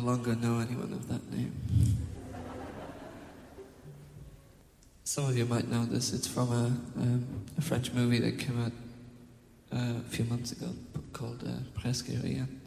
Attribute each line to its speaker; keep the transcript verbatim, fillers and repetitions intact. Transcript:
Speaker 1: no longer know anyone of that name. Some of you might know this. It's from a, um, a French movie that came out uh, a few months ago called uh, Presque Rien.